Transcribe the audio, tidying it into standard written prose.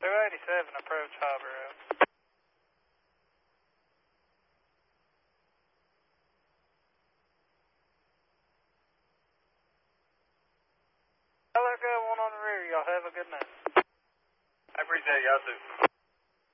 287, approach Harbor Road. Hello, got one on the rear. Y'all have a good night. I appreciate it, y'all too.